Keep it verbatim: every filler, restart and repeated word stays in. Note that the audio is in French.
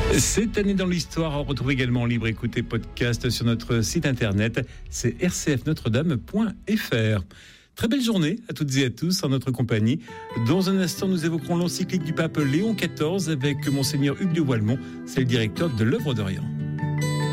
Cette année dans l'histoire, on retrouve également en libre écoute et podcast sur notre site internet, c'est r c f notre dame point f r. Très belle journée à toutes et à tous en notre compagnie. Dans un instant, nous évoquerons l'encyclique du pape Léon quatorze avec Monseigneur Hugues de Walmont, c'est le directeur de l'Œuvre d'Orient.